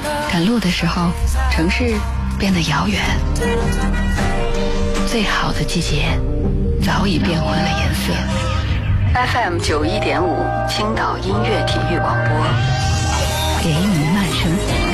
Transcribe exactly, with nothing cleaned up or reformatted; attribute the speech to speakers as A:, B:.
A: 赶路的时候，城市变得遥远，最好的季节早已变换了颜色。F M 九一点五，青岛音乐体育广播，给你慢生活。